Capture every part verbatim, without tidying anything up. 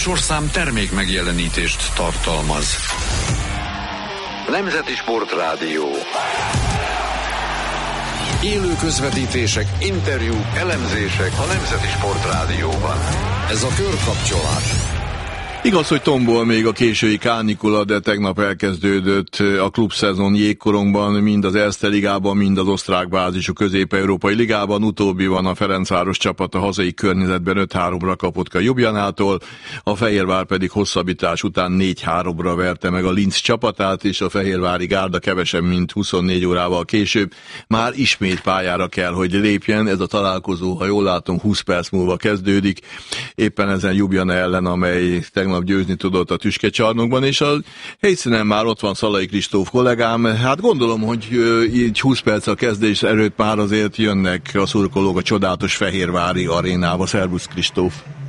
műsorszám termék megjelenítést tartalmaz. Nemzeti Sportrádió. Élő közvetítések, interjúk, elemzések a Nemzeti Sportrádióban. Ez a Körkapcsolás. Igaz, hogy tombol még a késői kánikula, de tegnap elkezdődött a klubszezon jégkorongban, mind az Erste Ligában, mind az osztrák bázisú Közép-Európai Ligában. Utóbbiban a Ferencváros csapat a hazai környezetben öt háromra kapott a Ljubljanától, a Fehérvár pedig hosszabbítás után négy háromra verte meg a Linz csapatát, és a fehérvári gárda kevesebb, mint huszonnégy órával később már ismét pályára kell, hogy lépjen. Ez a találkozó, ha jól látom, húsz perc múlva kezdődik, éppen ezen Ljubljana ellen, amely tegnap győzni tudott a tüskecsarnokban, és a helyszínen már ott van Szalai Kristóf kollégám. Hát gondolom, hogy így húsz perc a kezdés előtt már azért jönnek a szurkolók a csodálatos fehérvári arénába. Szervusz, Kristóf!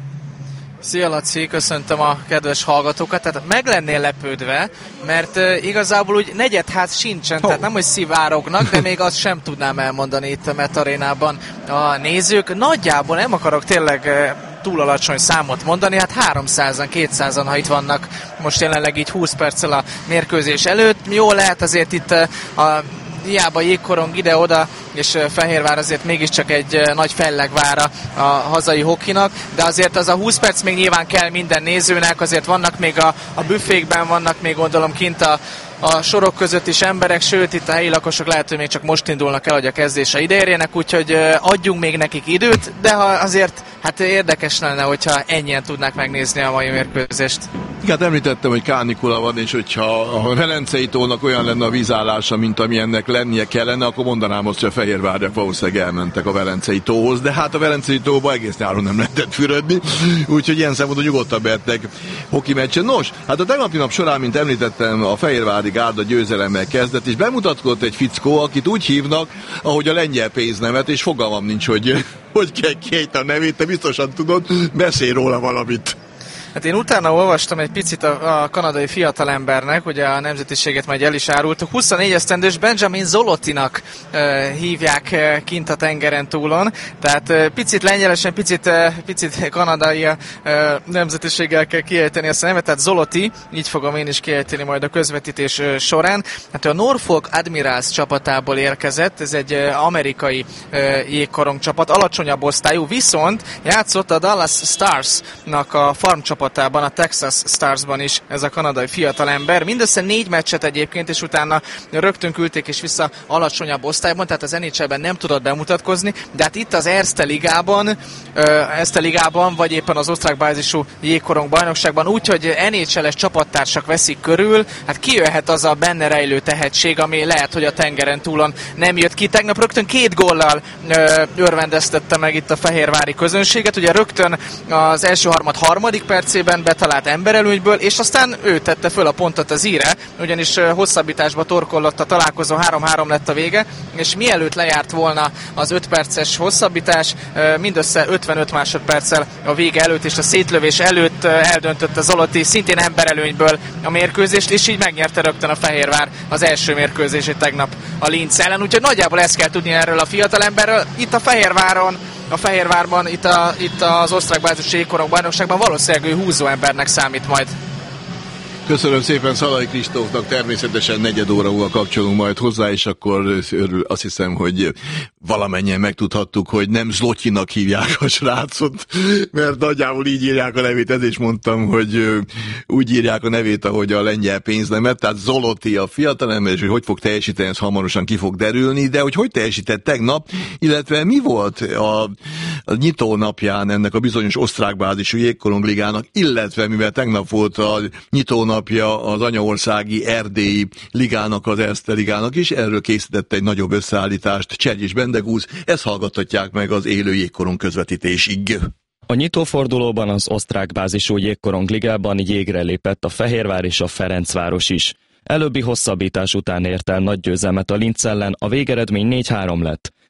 Szia, Laci, köszöntöm a kedves hallgatókat. Tehát meg lennél lepődve, mert uh, igazából úgy negyedház sincsen, oh. tehát nem, hogy szivárognak, de még azt sem tudnám elmondani itt a Met Arénában a nézők. Nagyjából nem akarok tényleg uh, túl alacsony számot mondani, hát háromszázan, kétszázan, ha itt vannak most jelenleg így húsz perccel a mérkőzés előtt. Jó lehet azért itt uh, a hiába jégkorong ide-oda, és Fehérvár azért mégiscsak egy nagy fellegvára a hazai hokinak, de azért az a húsz perc még nyilván kell minden nézőnek, azért vannak még a, a büfékben, vannak még gondolom kint a, a sorok között is emberek, sőt itt a helyi lakosok lehet, hogy még csak most indulnak el, hogy a kezdése ideérjenek, úgyhogy adjunk még nekik időt, de ha azért hát érdekes lenne, hogyha ennyien tudnák megnézni a mai mérkőzést. Hát említettem, hogy kánikula van, és hogyha a Velencei tónak olyan lenne a vízállása, mint ami ennek lennie kellene, akkor mondanám azt, hogy a fehérvárjak valószínűleg elmentek a Velencei tóhoz, de hát a Velencei tóba egész nyáron nem lehetett fürödni, úgyhogy ilyen szempontból nyugodtan behetnek hoki meccsen. Nos, hát a tegnapi nap során, mint említettem, a fehérvári gárda győzelemmel kezdett, és bemutatkozott egy fickó, akit úgy hívnak, ahogy a lengyel pénznevet, és fogalmam nincs, hogy hogy kell kiejteni a nevét, te biztosan tudod, beszélj róla valamit. Hát én utána olvastam egy picit a, a kanadai fiatalembernek, ugye a nemzetiséget majd el is árultuk. huszonnégy esztendős Benjamin Zolotinak uh, hívják uh, kint a tengeren túlon, tehát uh, picit lengyelesen, picit, uh, picit kanadai uh, nemzetiséggel kell kiejteni ezt a nevet, tehát Zoloti, így fogom én is kiejteni majd a közvetítés uh, során. Hát a Norfolk Admirals csapatából érkezett, ez egy uh, amerikai uh, jégkorong csapat, alacsonyabb osztályú, viszont játszott a Dallas Starsnak a farm csapat, a Texas Starsban is ez a kanadai fiatalember. Mindössze négy meccset egyébként, és utána rögtön küldték is vissza alacsonyabb osztályban, tehát az en há el-ben nem tudott bemutatkozni, de hát itt az Erste Ligában, Erste Ligában, vagy éppen az osztrák bázisú jégkorong bajnokságban, úgyhogy en há el-es csapattársak veszik körül, hát kijöhet az a benne rejlő tehetség, ami lehet, hogy a tengeren túlon nem jött ki. Tegnap rögtön két góllal örvendeztette meg itt a fehérvári közönséget, ugye rögtön az első harmad harmadik percében betalált emberelőnyből, és aztán ő tette föl a pontot az íre, ugyanis hosszabbításba torkollott a találkozó, három-három lett a vége, és mielőtt lejárt volna az öt perces hosszabbítás, mindössze ötvenöt másodperccel a vége előtt és a szétlövés előtt eldöntötte Zoloti szintén emberelőnyből a mérkőzést, és így megnyerte rögtön a Fehérvár az első mérkőzését tegnap a Linz ellen, úgyhogy nagyjából ezt kell tudni erről a fiatalemberről. Itt a Fehérváron, a Fehérvárban, itt, a, itt az osztrák bázisú jégkorong bajnokságban valószínűleg ő húzó embernek számít majd. Köszönöm szépen Szalai Kristófnak, természetesen negyed óra múlva kapcsolunk majd hozzá, és akkor örül, azt hiszem, hogy valamennyien megtudhattuk, hogy nem Zlotyinak hívják a srácot, mert nagyjából így írják a nevét, ezért is mondtam, hogy úgy írják a nevét, ahogy a lengyel pénznemet, tehát Zoloti a fiatalember, és hogy hogy fog teljesíteni, ez hamarosan ki fog derülni, de hogy hogy teljesített tegnap, illetve mi volt a, a nyitó napján ennek a bizonyos osztrák bázisú jégkorongligának, illetve mivel tegnap volt a nyitó napja az anyaországi erdélyi ligának, az Erste Ligának is, erről készített egy nagyobb összeállítást Csernyis Bendegúz, ezt hallgathatják meg az élő jégkorong közvetítésig. A nyitófordulóban az osztrák bázisú jégkorong ligában jégre lépett a Fehérvár és a Ferencváros is. Előbbi hosszabbítás után ért el nagy győzelmet a Linz ellen, a végeredmény négy három lett.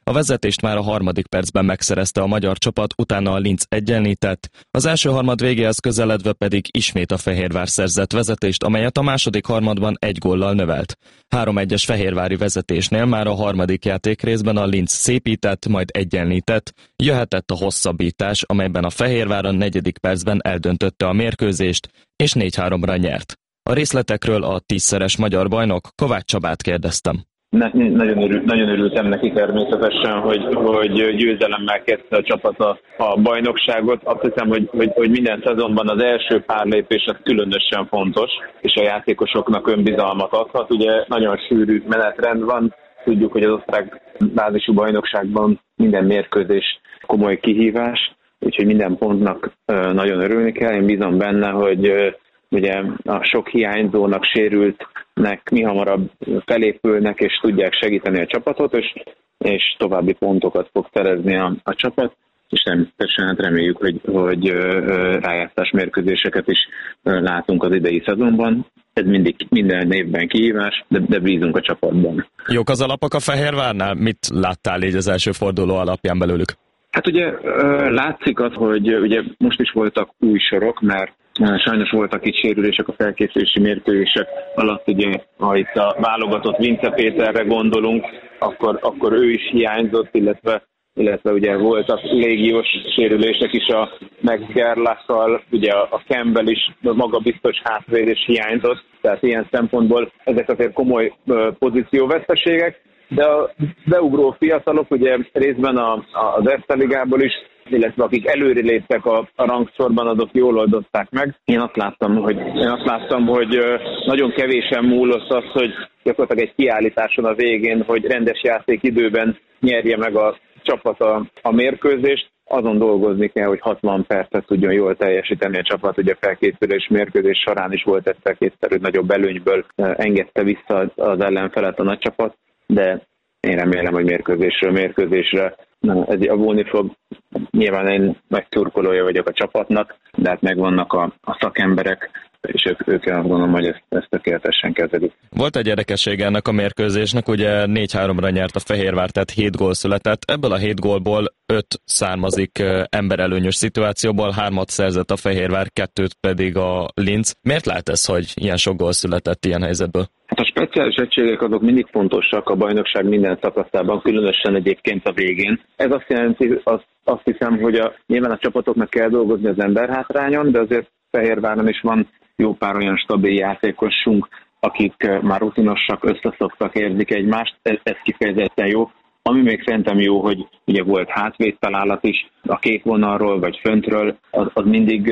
A vezetést már a harmadik percben megszerezte a magyar csapat, utána a Linz egyenlített, az első harmad végéhez közeledve pedig ismét a Fehérvár szerzett vezetést, amelyet a második harmadban egy góllal növelt. három egyes fehérvári vezetésnél már a harmadik játékrészben a Linz szépített, majd egyenlített, jöhetett a hosszabbítás, amelyben a Fehérvár a negyedik percben eldöntötte a mérkőzést, és négy háromra nyert. A részletekről a tízszeres magyar bajnok Kovács Csabát kérdeztem. Ne, nagyon, örül, nagyon örültem neki természetesen, hogy, hogy győzelemmel kezdte a csapat a, a bajnokságot. Azt hiszem, hogy, hogy, hogy minden szezonban az első pár lépés az különösen fontos, és a játékosoknak önbizalmat adhat. Ugye nagyon sűrű menetrend van, tudjuk, hogy az osztrák bázisú bajnokságban minden mérkőzés komoly kihívás, úgyhogy minden pontnak nagyon örülni kell. Én bízom benne, hogy ugye a sok hiányzónak, sérültnek mi hamarabb felépülnek, és tudják segíteni a csapatot, és, és további pontokat fog szerezni a, a csapat, és természetesen hát reméljük, hogy, hogy rájátszás mérkőzéseket is látunk az idei szezonban. Ez mindig minden évben kihívás, de, de bízunk a csapatban. Jók az alapok a Fehérvárnál? Mit láttál így az első forduló alapján belőlük? Hát ugye látszik az, hogy ugye most is voltak új sorok, mert sajnos voltak itt sérülések a felkészülési mérkőzések alatt, ugye, ha itt a válogatott Vince Péterre gondolunk, akkor, akkor ő is hiányzott, illetve, illetve ugye voltak légiós sérülések is a McGerlakkal, ugye a Campbell is magabiztos hátvédés hiányzott, tehát ilyen szempontból ezek azért komoly pozícióveszteségek, de a beugró fiatalok ugye részben a, a, az Erste Ligából is, illetve akik előre léptek a, a rangsorban, azok jól oldották meg. Én azt láttam, hogy, én azt láttam, hogy nagyon kevésen múlott az, hogy gyakorlatilag egy kiállításon a végén, hogy rendes játékidőben nyerje meg a csapat a, a mérkőzést. Azon dolgozni kell, hogy hatvan percet tudjon jól teljesíteni a csapat. Ugye felkészülés mérkőzés során is volt egyszer kétszer, hogy nagyobb előnyből engedte vissza az ellenfelet a nagy csapat, de én remélem, hogy mérkőzésről mérkőzésre ez javulni fog. Nyilván én nagy szurkolója vagyok a csapatnak, de hát megvannak a, a szakemberek, és ők, ők azt gondolom, hogy ezt, ezt tökéletesen kezelik. Volt egy érdekessége ennek a mérkőzésnek, ugye négy háromra nyert a Fehérvár, tehát hét gól született. Ebből a hét gólból öt származik emberelőnyös szituációból, hármat szerzett a Fehérvár, kettőt pedig a Linz. Miért lehet ez, hogy ilyen sok gól született ilyen helyzetből? Hát a speciális egységek azok mindig fontosak a bajnokság minden szakaszában, különösen egyébként a végén. Ez azt jelenti, azt, azt hiszem, hogy a, nyilván a csapatoknak kell dolgozni az emberhátrányon, de azért Fehérváron is van jó pár olyan stabil játékosunk, akik már rutinosak, összeszoktak, érzik egymást, ez, ez kifejezetten jó. Ami még szerintem jó, hogy ugye volt hátvédtalálat is, a kék vonalról vagy föntről, az, az mindig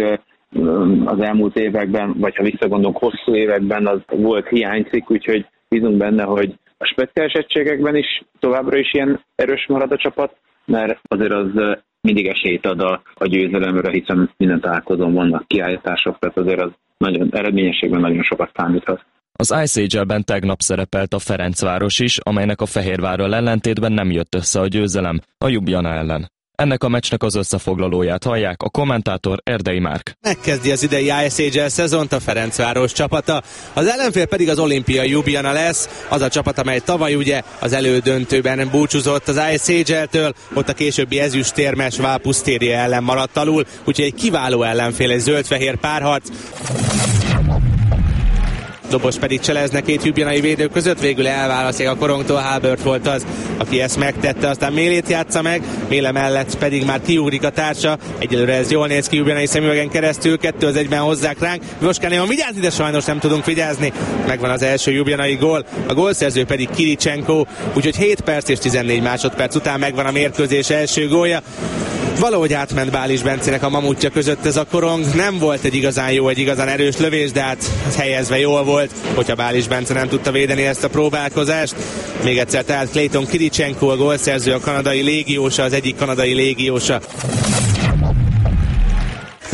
az elmúlt években, vagy ha visszagondolunk hosszú években, az volt hiányzik, úgyhogy bízunk benne, hogy a speciális egységekben is továbbra is ilyen erős marad a csapat, mert azért az mindig esélyt ad a, a győzelemre, hiszen minden találkozón vannak kiállítások, tehát azért az nagyon eredményességben nagyon sokat számíthat. Az Ice Age-ben tegnap szerepelt a Ferencváros is, amelynek a Fehérvárral ellentétben nem jött össze a győzelem a Ljubljana ellen. Ennek a meccsnek az összefoglalóját hallják, a kommentátor Erdei Márk. Megkezdi az idei Ice Age szezont a Ferencváros csapata, az ellenfél pedig az olimpiai Ljubljana lesz, az a csapat, amely tavaly ugye az elődöntőben búcsúzott az Ice Age-től, ott a későbbi ezüstérmes Valpusztéria ellen maradt alul, úgyhogy egy kiváló ellenfél, egy zöld-fehér párharc. Dobos pedig cselezne két ljubljanai védő között, végül elválasztják a korongtól, Halbert volt az, aki ezt megtette, aztán Mélét játsza meg, Méle mellett pedig már kiugrik a társa, egyelőre ez jól néz ki ljubljanai szemüvegen keresztül, kettő az egyben hozzák ránk, Voskánéon vigyázni, de sajnos nem tudunk vigyázni, megvan az első ljubljanai gól, a gólszerző pedig Kiricsenko, úgyhogy hét perc és tizennégy másodperc után megvan a mérkőzés első gólja. Valahogy átment Bális Bencének a mamutja között ez a korong, nem volt egy igazán jó, egy igazán erős lövés, de hát helyezve jól volt, hogyha Bális Bence nem tudta védeni ezt a próbálkozást. Még egyszer tehát Clayton Kiricsenko, a gólszerző, a kanadai légiósa, az egyik kanadai légiósa.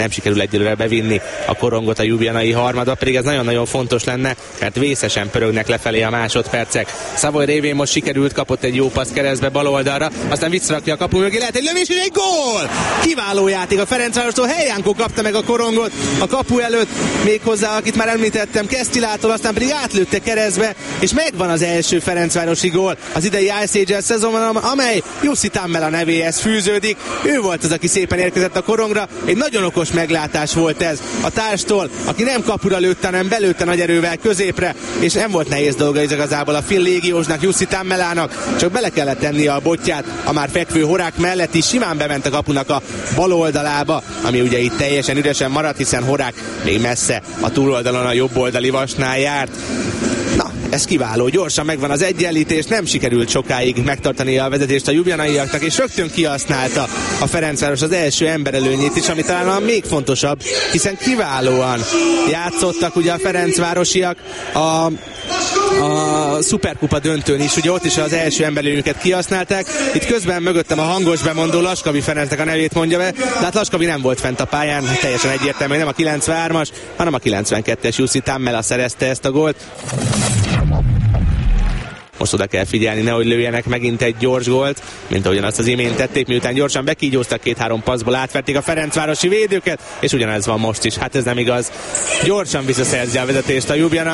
nem sikerül egyelőre bevinni a korongot a ljubljanai harmadba, pedig ez nagyon-nagyon fontos lenne, mert vészesen pörögnek lefelé a másodpercek. Savoy révén most sikerült, kapott egy jó passz keresztbe bal oldalra, aztán visszarakja a kapu mögé, lehet egy lövés és egy gól! Kiváló játék a Ferencvárostól, Helyánkó kapta meg a korongot a kapu előtt, méghozzá, akit már említettem, Kesztilától, aztán pedig átlőtte keresztbe, és megvan az első ferencvárosi gól az idei Ice Age szezonban, amely Jussi Tammela nevéhez fűződik. Ő volt az, aki szépen érkezett a korongra, egy nagyon okos meglátás volt ez a társtól, aki nem kapura lőtte, hanem belőtte nagy erővel középre, és nem volt nehéz dolga igazából a finn légiósnak, Jussi Tammelának, csak bele kellett tenni a botját a már fekvő Horák mellett is, simán bement a kapunak a bal oldalába, ami ugye itt teljesen üresen maradt, hiszen Horák még messze a túloldalon a jobb oldali vasnál járt. Na, ez kiváló, gyorsan megvan az egyenlítés, nem sikerült sokáig megtartani a vezetést a ljubljanaiaknak, és rögtön kihasználta a Ferencváros az első emberelőnyét is, ami talán a még fontosabb, hiszen kiválóan játszottak ugye a ferencvárosiak a a szuperkupa döntőn is, ugye ott is az első emberelőnyüket kihasználták. Itt közben mögöttem a hangos bemondó Laskavi Ferencnek a nevét mondja be, de hát Laskavi nem volt fent a pályán, teljesen egyértelmű, nem a kilencvenhármas, hanem a kilencvenkettes Jussi Tammela szerezte ezt a gólt. Most oda kell figyelni, nehogy lőjenek megint egy gyors gólt, mint ahogyan azt az imént tették, miután gyorsan bekígyóztak, két-három passzból átverték a ferencvárosi védőket, és ugyanez van most is. Hát ez nem igaz. Gyorsan visszaszerzi a vezetést a Ljubljana.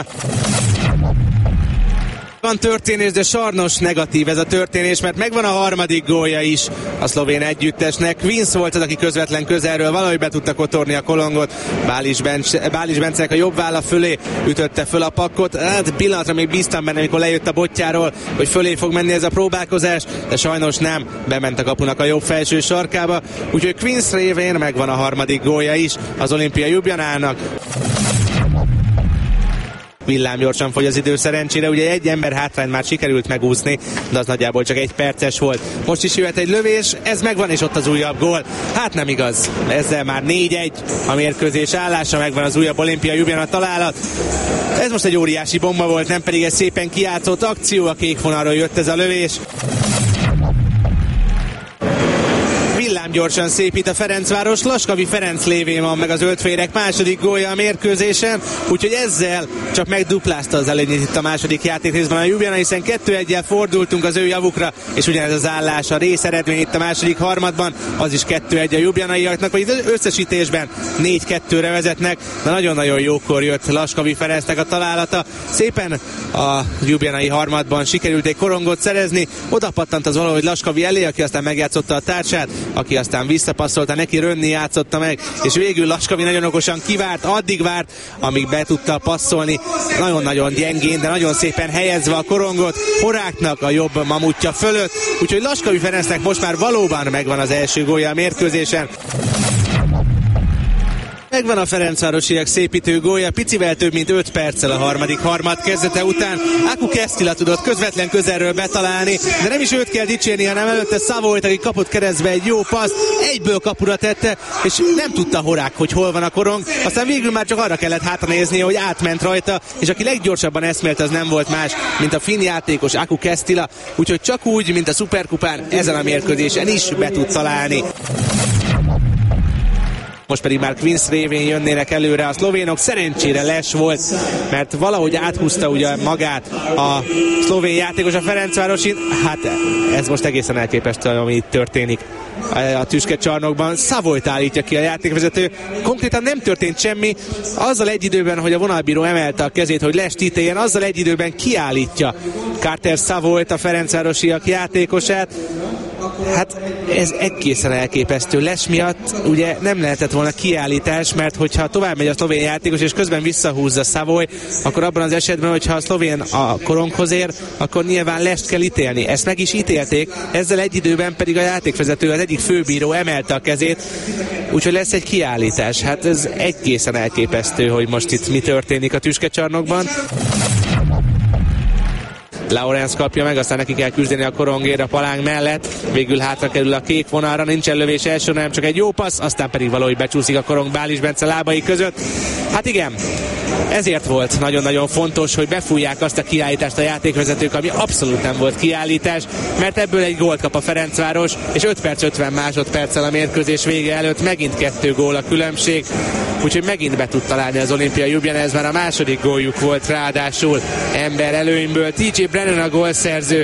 Van történés, de sajnos negatív ez a történés, mert megvan a harmadik gólja is a szlovén együttesnek. Vince volt az, aki közvetlen közelről valahogy be tudta kotorni a kolongot. Bális, Bence, Bális Bencének a jobb válla fölé ütötte föl a pakkot. Hát pillanatra még bíztam benne, amikor lejött a botjáról, hogy fölé fog menni ez a próbálkozás, de sajnos nem. Bement a kapunak a jobb felső sarkába. Úgyhogy Queens révén megvan a harmadik gólja is az Olimpia Ljubljanának. Villámgyorsan fogy az idő szerencsére, ugye egy ember hátrány már sikerült megúszni, de az nagyjából csak egy perces volt. Most is jöhet egy lövés, ez megvan, és ott az újabb gól. Hát nem igaz, ezzel már négy egy a mérkőzés állása, megvan az újabb Olimpia Ljubljana találat. Ez most egy óriási bomba volt, nem pedig egy szépen kijátszott akció, a kék vonalról jött ez a lövés. Gyorsan szépít a Ferencváros, Laskavi Ferenc lévén van meg az zöldfehérek második gólja a mérkőzésen, úgyhogy ezzel csak megduplázta az előnyét itt a második játékrészben a Ljubljana, hiszen kettő egyel fordultunk az ő javukra, és ugyanez az állás, a részeredmény itt a második harmadban, az is kettő egy a ljubljanaiaknak, vagy összesítésben négy kettőre vezetnek, de nagyon-nagyon jókor jött Laskavi Ferencnek a találata. Szépen a ljubljanai harmadban sikerült egy korongot szerezni, oda pattant az valahogy Laskavi elé, aki aztán megjátszotta a társát, aki aztán visszapasszolta neki, Rönni játszotta meg, és végül Laskavi nagyon okosan kivárt, addig várt, amíg be tudta passzolni, nagyon-nagyon gyengén, de nagyon szépen helyezve a korongot Horáknak a jobb mamutja fölött, úgyhogy Laskavi Ferencnek most már valóban megvan az első gólja a mérkőzésen. Megvan a ferencvárosiak szépítő gólja, picivel több mint öt perccel a harmadik harmad kezdete után. Aku Kesztila tudott közvetlen közelről betalálni, de nem is őt kell dicsérni, hanem előtte Savoyt, aki kapott keresztbe egy jó paszt, egyből kapura tette, és nem tudta Horák, hogy hol van a korong. Aztán végül már csak arra kellett hátranézni, hogy átment rajta, és aki leggyorsabban eszmélt, az nem volt más, mint a finn játékos Aku Kesztila, úgyhogy csak úgy, mint a szuperkupán, ezen a mérkőzésen is be tud találni. Most pedig már Queens révén jönnének előre a szlovénok, szerencsére Les volt, mert valahogy áthúzta ugye magát a szlovén játékos a Ferencvárosin. Hát ez most egészen elképesztő, ami itt történik a tüskecsarnokban. Savoyt állítja ki a játékvezető, konkrétan nem történt semmi, azzal egy időben, hogy a vonalbíró emelte a kezét, hogy Les títéljen, azzal egy időben kiállítja Carter Savoyt, a ferencvárosiak játékosát. Hát ez egészen elképesztő. Les miatt ugye nem lehetett volna kiállítás, mert hogyha tovább megy a szlovén játékos és közben visszahúzza Savoy, akkor abban az esetben, hogyha a szlovén a koronghoz ér, akkor nyilván Lest kell ítélni. Ezt meg is ítélték, ezzel egy időben pedig a játékvezető, az egyik főbíró emelte a kezét, úgyhogy lesz egy kiállítás. Hát ez egészen elképesztő, hogy most itt mi történik a tüskecsarnokban. Lawrence kapja meg, aztán neki kell küzdeni a korongér a palánk mellett, végül hátra kerül a kék vonalra, nincsen lövés első, nem csak egy jó passz, aztán pedig valahogy becsúszik a korong Bális Bence lábai között. Hát igen, ezért volt nagyon-nagyon fontos, hogy befújják azt a kiállítást a játékvezetők, ami abszolút nem volt kiállítás, mert ebből egy gólt kap a Ferencváros, és öt perc ötven másodperccel a mérkőzés vége előtt megint kettő gól a különbség, úgyhogy megint be tud találni az Olimpia Ljubljana, ez már a második góljuk volt ráadásul ember előnyből. té jé Brennan a gólszerző.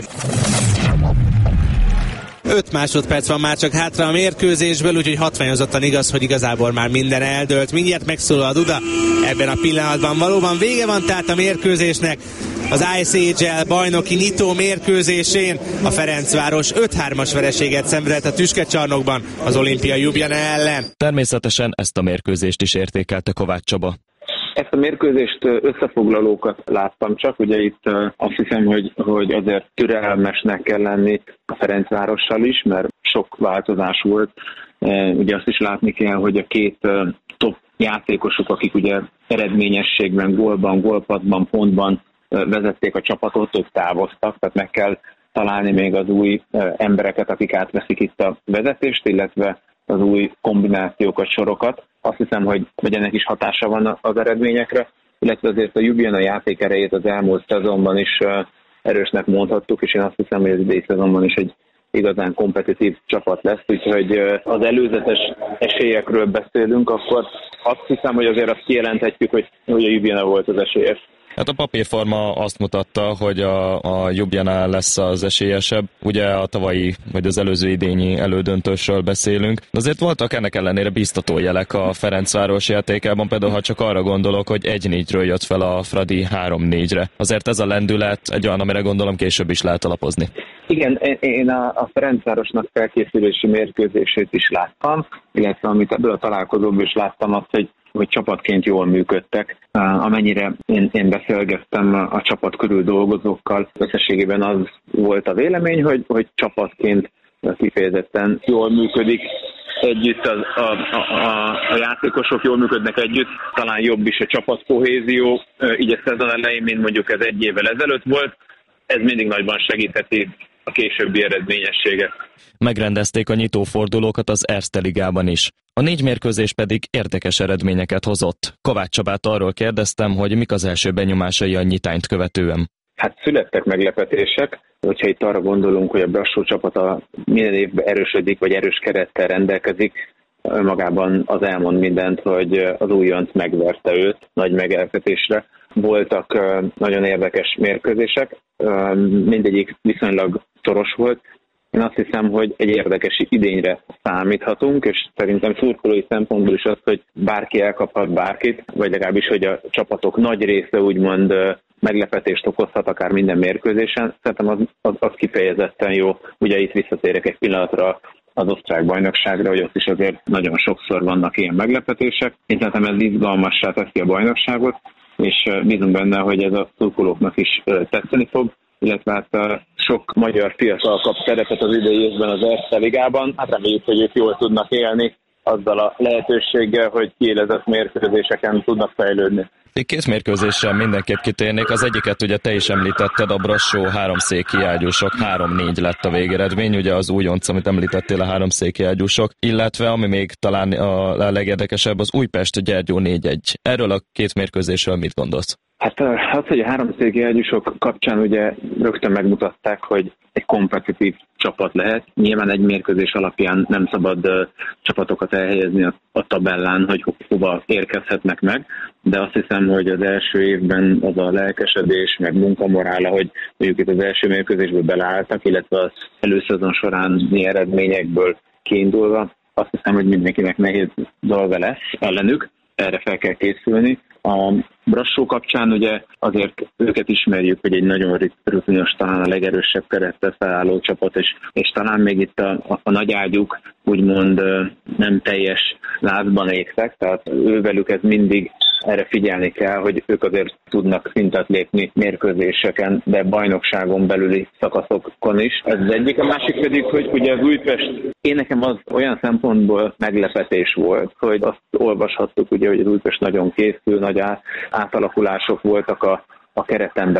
öt másodperc van már csak hátra a mérkőzésből, úgyhogy hatványozottan igaz, hogy igazából már minden eldőlt. Mindjárt megszólal a duda ebben a pillanatban. Valóban vége van tehát a mérkőzésnek. Az i cé há el bajnoki nyitó mérkőzésén a Ferencváros öt hármas vereséget szenvedett a Tüskecsarnokban az Olimpia Ljubljana ellen. Természetesen ezt a mérkőzést is értékelte Kovács Csaba. Ezt a mérkőzést összefoglalókat láttam csak, ugye itt azt hiszem, hogy, hogy azért türelmesnek kell lenni a Ferencvárossal is, mert sok változás volt. Ugye azt is látni kell, hogy a két top játékosok, akik ugye eredményességben, gólban, gólpasszban, pontban vezették a csapatot, ők távoztak, tehát meg kell találni még az új embereket, akik átveszik itt a vezetést, illetve az új kombinációkat, sorokat. Azt hiszem, hogy, hogy ennek is hatása van az eredményekre, illetve azért a Ljubljana játék erejét az elmúlt szezonban is erősnek mondhattuk, és én azt hiszem, hogy az idei szezonban is egy igazán kompetitív csapat lesz, úgyhogy az előzetes esélyekről beszélünk, akkor azt hiszem, hogy azért azt kijelenthetjük, hogy, hogy a Ljubljana volt az esélyes. Hát a papírforma azt mutatta, hogy a, a Ljubljana lesz az esélyesebb. Ugye a tavalyi, vagy az előző idényi elődöntősről beszélünk. De azért voltak ennek ellenére biztató jelek a Ferencváros játékában, például ha csak arra gondolok, hogy egy négyről jött fel a Fradi három négyre. Azért ez a lendület egy olyan, amire gondolom később is lehet alapozni. Igen, én a, a Ferencvárosnak felkészülési mérkőzését is láttam, illetve amit ebből a találkozóból is láttam azt, hogy hogy csapatként jól működtek. Amennyire én, én beszélgettem a csapat körül dolgozókkal, összességében az volt a vélemény, hogy, hogy csapatként kifejezetten jól működik együtt, a, a, a, a játékosok jól működnek együtt, talán jobb is a csapatkohézió, így a szezon elején, mint mondjuk ez egy évvel ezelőtt volt, ez mindig nagyban segítheti a későbbi eredményességet. Megrendezték a nyitófordulókat az Erste Ligában is. A négy mérkőzés pedig érdekes eredményeket hozott. Kovács Csabát arról kérdeztem, hogy mik az első benyomásai a nyitányt követően. Hát születtek meglepetések, hogyha itt arra gondolunk, hogy a Brassó csapata minden évben erősödik, vagy erős kerettel rendelkezik, önmagában az elmond mindent, hogy az újonc megverte őt nagy meglepetésre. Voltak nagyon érdekes mérkőzések, mindegyik viszonylag szoros volt. Én azt hiszem, hogy egy érdekes idényre számíthatunk, és szerintem szurkolói szempontból is az, hogy bárki elkaphat bárkit, vagy legalábbis, hogy a csapatok nagy része úgymond meglepetést okozhat akár minden mérkőzésen. Szerintem az, az, az kifejezetten jó. Ugye itt visszatérek egy pillanatra az osztrák bajnokságra, hogy ott is azért nagyon sokszor vannak ilyen meglepetések. Én szerintem ez izgalmassá teszi a bajnokságot, és bízunk benne, hogy ez a szurkolóknak is tetszeni fog, illetve hát sok magyar fiatal kap szerepet az idei évben az Erste Ligában. Hát reméljük, hogy ők jól tudnak élni azzal a lehetőséggel, hogy kiélezett mérkőzéseken tudnak fejlődni. Két mérkőzéssel mindenképp kitérnék. Az egyiket ugye te is említetted, a Brassó háromszéki ágyúsok, három négy lett a végeredmény, ugye az újonc, amit említettél, a háromszéki ágyúsok, illetve ami még talán a legérdekesebb, az Újpest Gyergyó négy egy. Erről a két mérkőzésről mit gondolsz? Hát az, hogy a háromszéki ágyúsok kapcsán ugye rögtön megmutatták, hogy egy kompetitív csapat lehet. Nyilván egy mérkőzés alapján nem szabad uh, csapatokat elhelyezni a, a tabellán, hogy hova érkezhetnek meg, de azt hiszem, hogy az első évben az a lelkesedés, meg munkamorála, hogy mondjuk itt az első mérkőzésből beleálltak, illetve az előszezon során mi eredményekből kiindulva, azt hiszem, hogy mindenkinek nehéz dolga lesz ellenük, erre fel kell készülni. A Brassó kapcsán ugye azért őket ismerjük, hogy egy nagyon rutinos, talán a legerősebb kerettel felálló csapat, és, és talán még itt a, a, a nagyágyuk úgymond nem teljes lázban égtek, tehát ővelük ez mindig erre figyelni kell, hogy ők azért tudnak szintet lépni mérkőzéseken, de bajnokságon belüli szakaszokon is. Ez az egyik, a másik pedig, hogy ugye az Újpest, én nekem az olyan szempontból meglepetés volt, hogy azt olvashattuk, ugye, hogy az Újpest nagyon készül, nagy átalakulások voltak a, a kereten belül,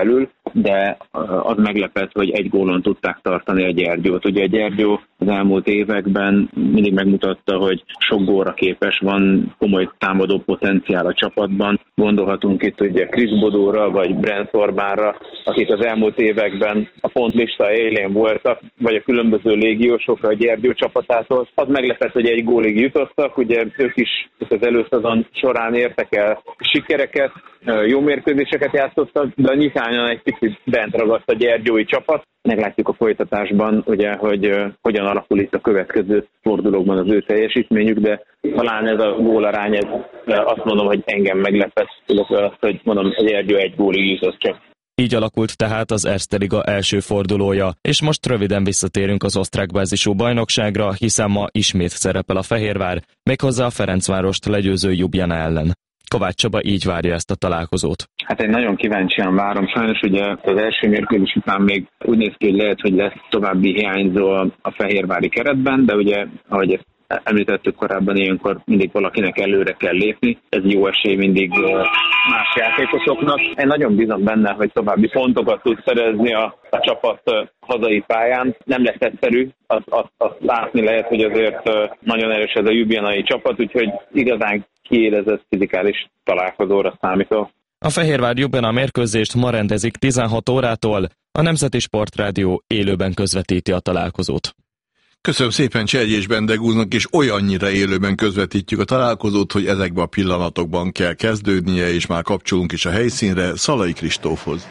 de az meglepett, hogy egy gólon tudták tartani a Gyergyót. Ugye a Gyergyó az elmúlt években mindig megmutatta, hogy sok gólra képes, van komoly támadó potenciál a csapatban. Gondolhatunk itt ugye Chris Bodóra vagy Brent Orbánra, akik az elmúlt években a pontlista élén voltak, vagy a különböző légiósokra a Gyergyó csapatától. Az meglepett, hogy egy gólig jutottak, ugye ők is az előszezon során értek el sikereket, jó mérkőzéseket játszottak, de a nyitányon egy picit bent ragadt a gyergyói csapat. Meglátjuk a folytatásban, ugye, hogy uh, hogyan alakul itt a következő fordulókban az ő teljesítményük, de talán ez a gólarány, ez, azt mondom, hogy engem meglepett, illetve azt, hogy mondom, a Gyergyó egy gólig jutott csak. Így alakult tehát az Erste Liga első fordulója, és most röviden visszatérünk az osztrák bázisú bajnokságra, hiszen ma ismét szerepel a Fehérvár, méghozzá a Ferencvárost legyőző Ljubljana ellen. Kovács Csaba így várja ezt a találkozót. Hát én nagyon kíváncsian várom. Sajnos ugye az első mérkőzés után még úgy néz ki, hogy lehet, hogy lesz további hiányzó a fehérvári keretben, de ugye, ahogy ezt említettük korábban, ilyenkor mindig valakinek előre kell lépni. Ez jó esély mindig más játékosoknak. Én nagyon bízom benne, hogy további pontokat tud szerezni a, a csapat hazai pályán. Nem lesz egyszerű, azt az, az látni lehet, hogy azért nagyon erős ez a ljubljanai csapat, úgyhogy igazán kiélezett fizikális találkozóra számítok. A Fehérvár Ljubljana mérkőzést ma rendezik tizenhat órától, a Nemzeti Sportrádió élőben közvetíti a találkozót. Köszönöm szépen Cserjés Bendegúznak, és olyannyira élőben közvetítjük a találkozót, hogy ezekben a pillanatokban kell kezdődnie, és már kapcsolunk is a helyszínre, Szalai Kristófhoz.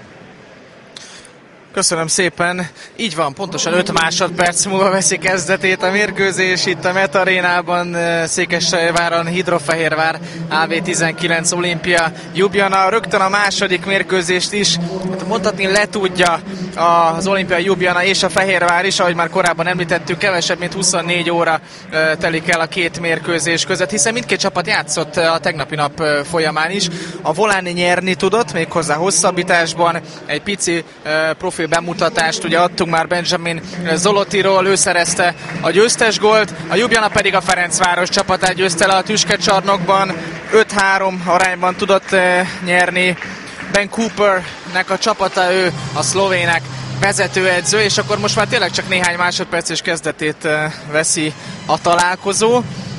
Köszönöm szépen. Így van, pontosan öt másodperc múlva veszi kezdetét a mérkőzés itt a Met Arénában, Székesfehérváron, Hidrofehérvár, á vé tizenkilenc Olimpia Ljubljana. Rögtön a második mérkőzést is mondhatni letudja az Olimpia Ljubljana és a Fehérvár is, ahogy már korábban említettük, kevesebb mint huszonnégy óra telik el a két mérkőzés között, hiszen mindkét csapat játszott a tegnapi nap folyamán is. A Volán nyerni tudott, méghozzá hosszabbításban, egy pici profi bemutatást ugye adtunk már Benjamin Zolotiról, ő szerezte a győztes gólt, a Ljubljana pedig a Ferencváros csapatát győzte le a tüskecsarnokban, öt három arányban tudott nyerni. Ben Coopernek a csapata, ő a szlovének vezetőedző, és akkor most már tényleg csak néhány másodperces kezdetét veszi a találkozó.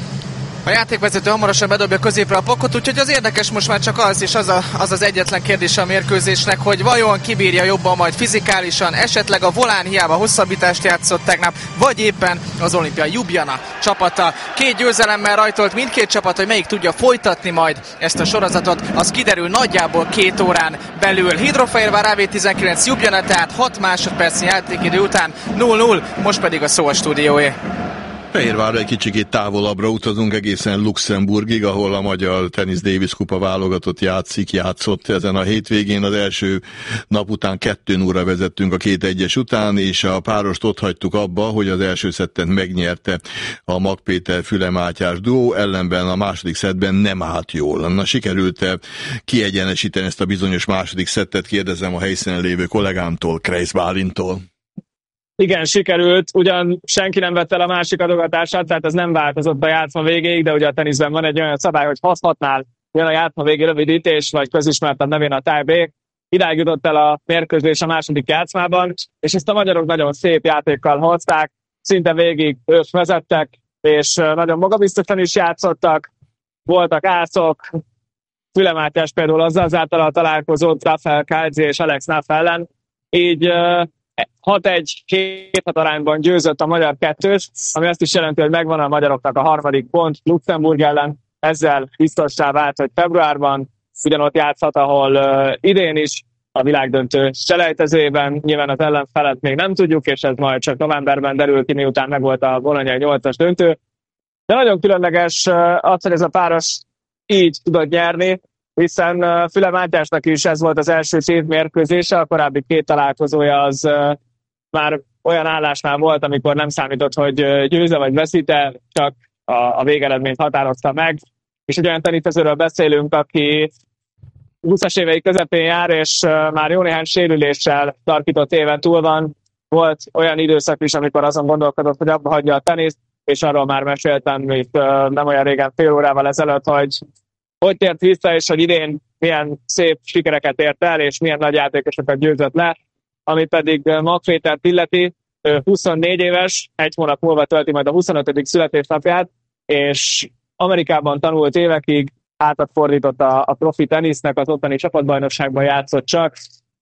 A játékvezető hamarosan bedobja középre a pakot, úgyhogy az érdekes most már csak az, és az a, az, az egyetlen kérdés a mérkőzésnek, hogy vajon kibírja jobban majd fizikálisan, esetleg a Volán hiába hosszabbítást játszott tegnap, vagy éppen az Olimpia Ljubljana csapata. Két győzelemmel rajtolt mindkét csapat, hogy melyik tudja folytatni majd ezt a sorozatot, az kiderül nagyjából két órán belül. Hidrofehérvár á vé tizenkilenc Ljubljana, tehát hat másodpercnyi játékidő után null null, most pedig a szó a stúdióé. Fehérvárra egy kicsikét távolabbra utazunk, egészen Luxemburgig, ahol a magyar Tennis Davis kupa válogatott játszik, játszott ezen a hétvégén. Az első nap után kettő nullra vezettünk a két egyes után, és a párost ott hagytuk abba, hogy az első szettet megnyerte a Mag Péter Füle Mátyás duó, ellenben a második szettben nem állt jól. Na, sikerült-e kiegyenesíteni ezt a bizonyos második szettet? Kérdezem a helyszínen lévő kollégámtól, Kreisz Bálintól. Igen, sikerült, ugyan senki nem vette el a másik adogatását, tehát ez nem változott a játszma végéig, de ugye a teniszben van egy olyan szabály, hogy hat hatnál jön a játszma végi rövidítés, vagy közismertebb nevén a tie-break. Idáig jutott el a mérkőzés a második játszmában, és ezt a magyarok nagyon szép játékkal hozták, szinte végig ők vezettek, és nagyon magabiztosan is játszottak, voltak ászok, Füle Mátyás például azzal zárta a találkozót Rafael Kálcsi és Alex Naff ellen, így hat egy két hat arányban győzött a magyar kettős, ami azt is jelenti, hogy megvan a magyaroknak a harmadik pont Luxemburg ellen, ezzel biztossá vált, hogy februárban ugyanott játszhat, ahol uh, idén is a világdöntő selejtezőjében, nyilván az ellenfelet még nem tudjuk, és ez majd csak novemberben derül ki, miután megvolt a bolonyai nyolcas döntő. De nagyon különleges uh, az, hogy ez a páros így tudott nyerni, hiszen uh, Füle Mátyásnak is ez volt az első tévmérkőzése, a korábbi két találkozója az uh, már olyan állásnál volt, amikor nem számított, hogy uh, győze vagy veszíte, csak a, a végeredményt határozta meg. És egy olyan teniszezőről beszélünk, aki húszas évei közepén jár, és uh, már jó néhány sérüléssel tarkított éven túl van. Volt olyan időszak is, amikor azon gondolkodott, hogy abba hagyja a teniszt, és arról már meséltem itt uh, nem olyan régen, fél órával ezelőtt, hogy hogy tért vissza, és hogy idén milyen szép sikereket ért el, és milyen nagy játékosokat győzött le, ami pedig Mag Pétert illeti. huszonnégy éves, egy hónap múlva tölti majd a huszonötödik születésnapját, és Amerikában tanult évekig, hátat fordított a, a profi tenisznek, az ottani csapatbajnokságban játszott csak,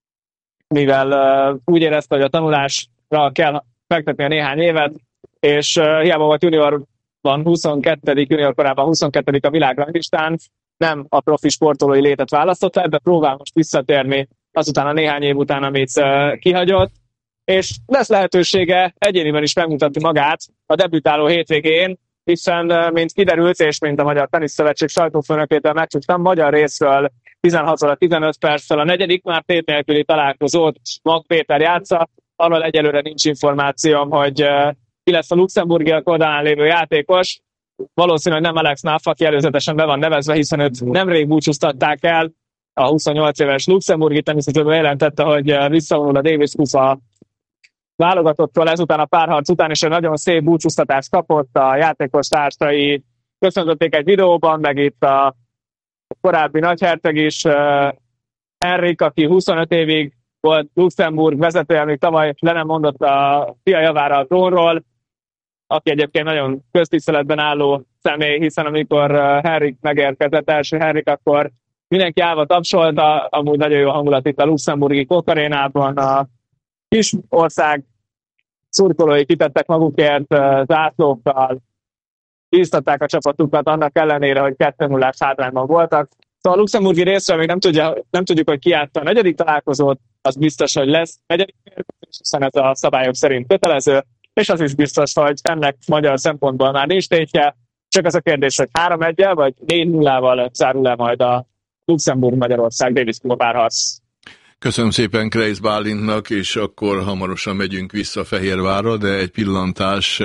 mivel uh, úgy érezte, hogy a tanulásra kell fektetni a néhány évet, és uh, hiába volt juniorban huszonkettedik junior korában huszonkettedik a világranglistán, nem a profi sportolói létet választotta, ebbe próbál most visszatérni azután a néhány év után, amit uh, kihagyott, és lesz lehetősége egyéniben is megmutatni magát a debütáló hétvégén, hiszen, mint kiderült, és mint a Magyar Teniszszövetség sajtófőnökétől megtudtam, magyar részről tizenhat óra tizenöt perccel a negyedik már tét nélküli találkozót Mag Péter játsza, arról egyelőre nincs információm, hogy ki lesz a luxemburgiak oldalán lévő játékos. Valószínűleg nem Alex Naff, aki előzetesen be van nevezve, hiszen őt nemrég búcsúztatták el. A huszonnyolc éves luxemburgi teniszező bejelentette, hogy visszavonul a Davis Cup a válogatottól ezután a párharc után, és egy nagyon szép búcsúztatást kapott. A játékos társai köszöntötték egy videóban, meg itt a korábbi nagyherceg is, uh, Henrik, aki huszonöt évig volt Luxemburg vezetője, még tavaly le nem mondott a fia javára a trónról, aki egyébként nagyon köztiszteletben álló személy, hiszen amikor uh, Henrik megérkezett, első Henrik, akkor mindenki állva tapsolt, amúgy nagyon jó hangulat itt a luxemburgi Kokarénában, a kis ország szurkolói kitettek magukért uh, zászlókkal, bíztatták a csapatukat annak ellenére, hogy kettő nullás hátrányban voltak. Szóval a luxemburgi részről még nem, tudja, nem tudjuk, hogy ki játsza a negyedik találkozót, az biztos, hogy lesz negyedik mérkőzés, hiszen ez a szabályok szerint kötelező, és az is biztos, hogy ennek magyar szempontból már nincs tétje, csak az a kérdés, hogy három egyel vagy négy nullával zárul le majd a Luxemburg-Magyarország Davis Cup párharc. Köszönöm szépen Kreisz Bálintnak, és akkor hamarosan megyünk vissza Fehérvárra, de egy pillantás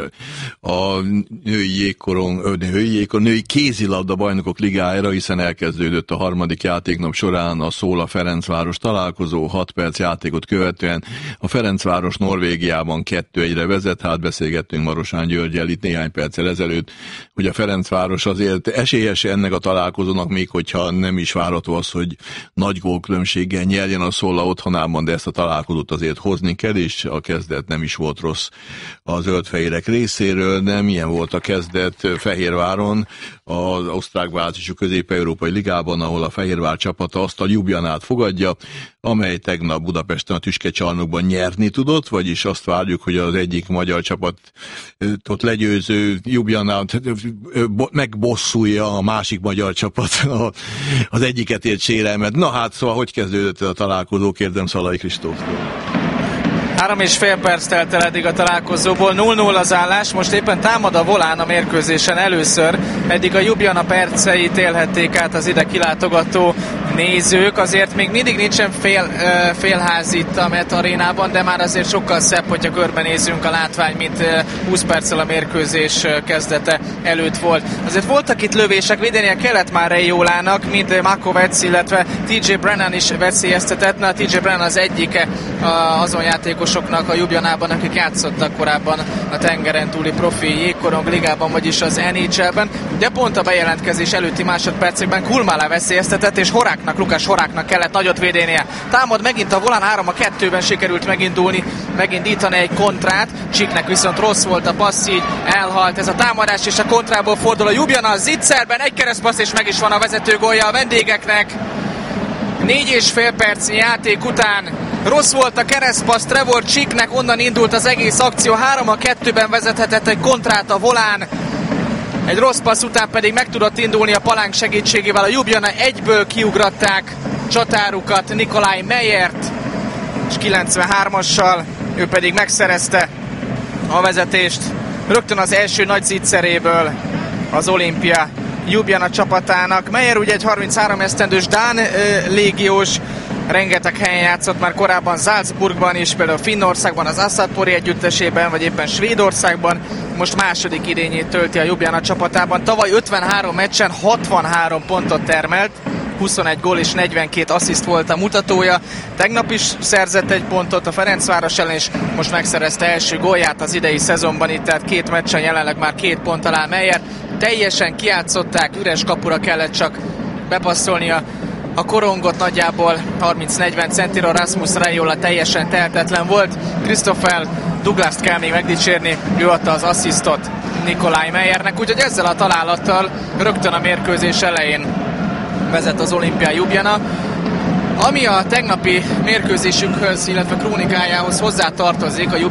a női jégkorong, női jégkorong, női kézilabda bajnokok ligájára, hiszen elkezdődött a harmadik játéknap során a Szóla Ferencváros találkozó, hat perc játékot követően a Ferencváros Norvégiában kettő egyre vezet, hát beszélgettünk Marosán Györgyel itt néhány perccel ezelőtt, hogy a Ferencváros azért esélyes ennek a találkozónak, még hogyha nem is várható az, hogy nagy gólkülönbséggel nyerjen a Szóla otthonában, de ezt a találkozót azért hozni kell, és a kezdet nem is volt rossz a zöldfehérek részéről, de milyen volt a kezdet Fehérváron, az osztrák bázisú közép-európai ligában, ahol a Fehérvár csapata azt a Ljubljanát fogadja, amely tegnap Budapesten a Tüskecsarnokban nyerni tudott, vagyis azt várjuk, hogy az egyik magyar csapatot legyőző Ljubljanát megbosszulja a másik magyar csapat az egyiket ért sérelmet. Na hát, szóval hogy kezdődött a találkozó, kérdem Szalai Kristóftól. Három és fél perc telt el eddig a találkozóból, nulla nulla az állás, most éppen támad a volán a mérkőzésen először, eddig a Ljubljana perceit élhették át az ide kilátogató nézők, azért még mindig nincsen fél, félház itt a Met arénában, de már azért sokkal szebb, hogyha körbenézünk a látvány, mint húsz perccel a mérkőzés kezdete előtt volt. Azért voltak itt lövések, védenie kellett már Rejólának, mint Makovec, illetve té jé Brennan is veszélyeztetett, na té jé Brennan az egyike azon játékosoknak a Ljubljanában, akik játszottak korábban a tengeren túli profi jégkorong ligában, vagyis az en há el-ben, de pont a bejelentkezés előtti másodpercekben Kulmala veszélyeztetett, és Horáknak, Lukáš Horáknak kellett nagyot védenie. Támad megint a volán, három a kettőben sikerült megindulni, megindítani egy kontrát, Csiknek viszont rossz volt a passz, így elhalt ez a támadás, és a kontrából fordul a Ljubljana a Zitzerben, egy keresztpassz, és meg is van a vezető gólja a vendégeknek. Négy és fél perc játék után rossz volt a keresztpassz Trevor Csiknek, onnan indult az egész akció, három a kettőben vezethetett egy kontrát a volán. Egy rossz passz után pedig meg tudott indulni a palánk segítségével a Ljubljana, egyből kiugratták csatárukat Nikolaj Meyert, és kilencvenhármassal ő pedig megszerezte a vezetést rögtön az első nagy zicseréből az Olimpia Ljubljana csapatának. Meyer ugye egy harminchárom esztendős dán ö, légiós, rengeteg helyen játszott már korábban Salzburgban is, például Finnországban, az Aszatpori együttesében, vagy éppen Svédországban. Most második idényét tölti a Ljubljana csapatában. Tavaly ötvenhárom meccsen hatvanhárom pontot termelt, huszonegy gól és negyvenkét assziszt volt a mutatója. Tegnap is szerzett egy pontot a Ferencváros ellen, és most megszerezte első gólját az idei szezonban itt, tehát két meccsen jelenleg már két pont alá Meyer. Teljesen kijátszották, üres kapura kellett csak bepasszolni a, a korongot, nagyjából harminc-negyven centira. Rasmus Raiola teljesen tehetetlen volt. Christopher Douglas-t kell még megdicsérni, ő adta az asszisztot Nikolaj Meyernek, úgyhogy ezzel a találattal rögtön a mérkőzés elején vezet az Olimpia Ljubljana. Ami a tegnapi mérkőzésünkhöz, illetve krónikájához hozzá tartozik, a